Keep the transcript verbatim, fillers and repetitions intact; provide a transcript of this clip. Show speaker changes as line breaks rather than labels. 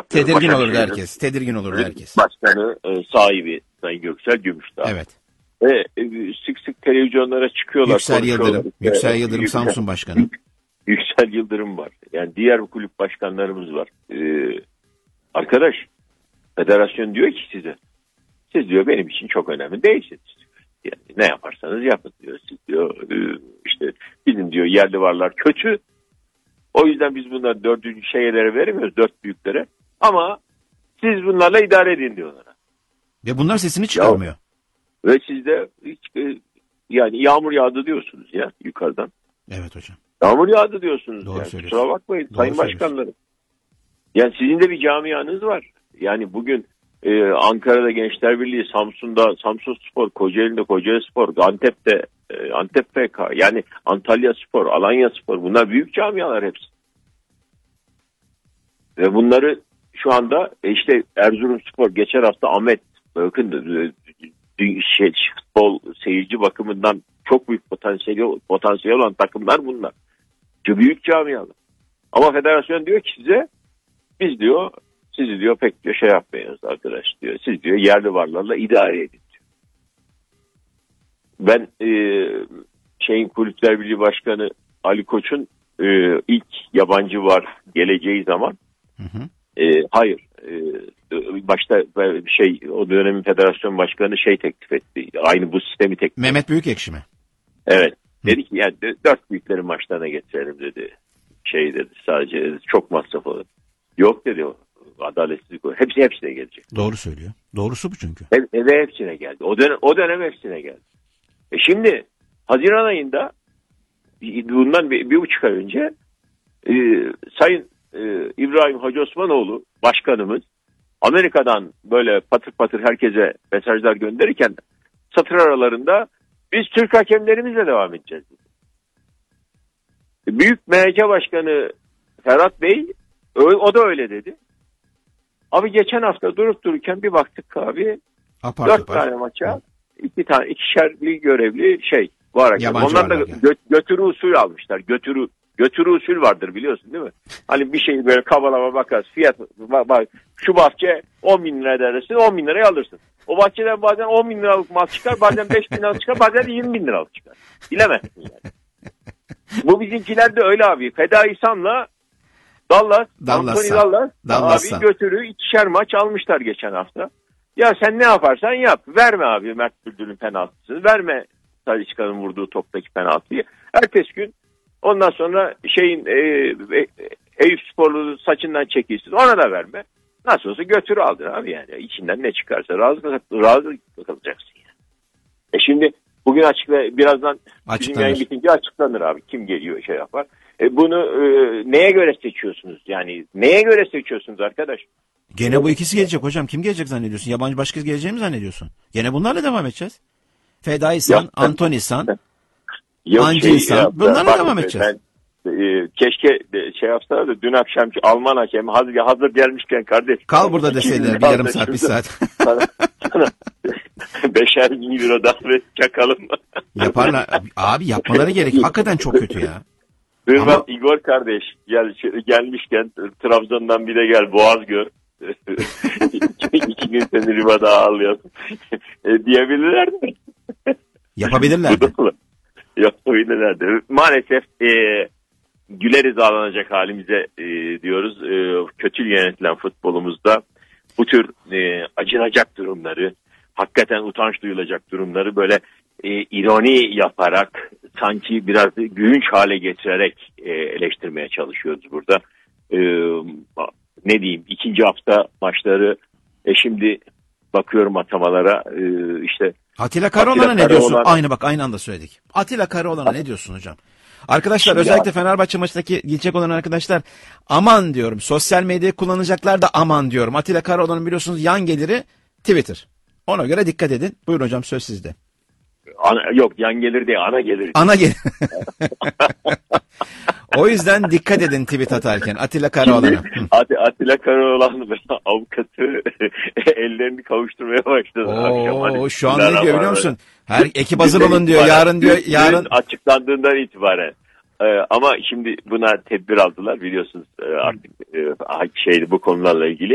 Tedirgin olurdu herkes. Tedirgin olurdu herkes.
Başkanı, e, sahibi Sayın Göksel Gümüşdağ.
Evet.
Ve e, sık sık televizyonlara çıkıyorlar.
Yüksel Yıldırım.
İşte,
Yüksel Yıldırım
Yüksel,
Samsun Başkanı.
Yüksel Yıldırım var. Yani diğer kulüp başkanlarımız var. Ee, arkadaş, federasyon diyor ki size, siz diyor benim için çok önemli değilsiniz. Yani ne yaparsanız yapın diyor. Siz diyor e, işte bizim diyor yerli varlar kötü. O yüzden biz bunları dördüncü şeylere veremiyoruz, dört büyüklere. Ama siz bunlarla idare edin diyorlar.
Ve bunlar sesini çıkarmıyor.
Ya, ve siz de hiç, e, yani yağmur yağdı diyorsunuz ya yukarıdan.
Evet hocam.
Yağmur yağdı diyorsunuz.
Doğru
Yani.
söylüyorsun.
Kusura bakmayın
Doğru
sayın başkanlarım. Yani sizin de bir camianız var. Yani bugün e, Ankara'da Gençler Birliği, Samsun'da Samsun Spor, Kocaeli'nde Kocaeli Spor, Antep'te e, Antep F K, yani Antalya Spor, Alanya Spor, bunlar büyük camialar hepsi. Ve bunları şu anda e, işte Erzurum Spor geçen hafta Ahmet, bakın e, şey, futbol seyirci bakımından çok büyük potansiyel potansiyel olan takımlar bunlar. Çok büyük camialar. Ama federasyon diyor ki size, biz diyor sizi diyor pek diyor şey yapmayınız arkadaş diyor. Siz diyor yerli varlarla idare edin diyor. Ben e, şeyin Kulüpler Birliği Başkanı Ali Koç'un e, ilk yabancı var geleceği zaman hı hı. E, hayır e, başta şey o dönemin federasyon başkanı şey teklif etti. Aynı bu sistemi teklif etti.
Mehmet Büyükekşi mi?
Evet. Hı. Dedi ki yani dört büyükleri maçlarına getirelim dedi. Şey dedi sadece dedi, çok masraf olur. Yok dedi o. Adaletsizlik olur. Hepsi hepsine gelecek.
Doğru söylüyor. Doğrusu bu çünkü.
Ve, ve hepsine geldi. O dönem, o dönem hepsine geldi. E şimdi Haziran ayında bundan bir, bir buçuk ay önce e, Sayın e, İbrahim Hacı Osmanoğlu başkanımız Amerika'dan böyle patır patır herkese mesajlar gönderirken satır aralarında biz Türk hakemlerimizle devam edeceğiz dedi. Büyük M H K Başkanı Ferhat Bey o da öyle dedi. Abi geçen hafta durup dururken bir baktık abi
apar
dört
apar.
tane maça iki tane ikişerli görevli şey var. Onlar da gö- götürü usul almışlar. Götürü götürü usul vardır biliyorsun değil mi? Hani bir şey böyle kabalama bakarsın fiyat bak, bak şu bahçe on bin lira dersin on bin liraya alırsın. O bahçeden bazen on bin liralık mal çıkar bazen beş bin liralık çıkar bazen yirmi bin liralık çıkar. Bilemezsin yani. Bu bizimkiler de öyle abi. Feda İhsan'la Dallas, Anthony Dallas, Dallas abi götürü ikişer maç almışlar geçen hafta. Ya sen ne yaparsan yap. Verme abi Mert Bülbül'ün penaltısını. Verme Talisca'nın vurduğu toptaki penaltıyı. Ertesi gün ondan sonra şeyin e, e, Eyüp Sporlu saçından çekilsin. Ona da verme. Nasıl olsa götürü aldın abi yani. İçinden ne çıkarsa razı, razı kalacaksın yani. E şimdi bugün açıkla birazdan bizim yayın bitince açıklanır abi. Kim geliyor şey yapar. E bunu e, neye göre seçiyorsunuz? Yani neye göre seçiyorsunuz arkadaş?
Gene bu ikisi gelecek hocam. Kim gelecek zannediyorsun? Yabancı başka geleceğini mi zannediyorsun? Gene bunlarla devam edeceğiz. Fedai San, Anthony San, Anci San. Bunlarla bak, devam edeceğiz.
Ben, e, keşke şey yapsalar da dün akşamki Alman hakem hazır, hazır gelmişken kardeş.
Kal burada deseler bir yarım saat bir saat.
Sana, sana beşer bin euro davet çakalım.
Yaparlar. Abi yapmaları gerek. Hakikaten çok kötü ya.
Hırvat Ama... Igor kardeş gel gelmişken Trabzon'dan bir de gel Boğaz gör. İki gün seni Riva'da ağırlayalım. e, diyebilirler mi?
Yapabilirler de.
Yapabilirler de. Maalesef e, güleriz ağlanacak halimize e, diyoruz. E, kötü yönetilen futbolumuzda bu tür e, acınacak durumları, hakikaten utanç duyulacak durumları böyle e, ironi yaparak sanki biraz gülünç hale getirerek e, eleştirmeye çalışıyoruz burada. E, ne diyeyim ikinci hafta maçları e, şimdi bakıyorum atamalara e, işte
Atilla Karaoğlan'a ne diyorsun? Karaoğlan... Aynı bak aynı anda söyledik. Atilla Karaoğlan'a ne diyorsun hocam? Arkadaşlar şimdi özellikle ya. Fenerbahçe maçındaki gidecek olan arkadaşlar aman diyorum. Sosyal medyayı kullanacaklar da aman diyorum. Atilla Karaoğlan'ın biliyorsunuz yan geliri Twitter. Ona göre dikkat edin. Buyurun hocam söz sizde.
Ana, yok yan gelir değil ana gelir.
Ana gelir. O yüzden dikkat edin tweet atarken Atilla Karaoğlan'a.
At, Atilla Karaoğlan avukatı ellerini kavuşturmaya başladı.
Oo, akşam, şu an ne diyor biliyor musun? Her ekip hazır olun diyor. Yarın diyor. Yarın
açıklandığından itibaren. Ee, ama şimdi buna tedbir aldılar biliyorsunuz e, artık e, şeydi bu konularla ilgili.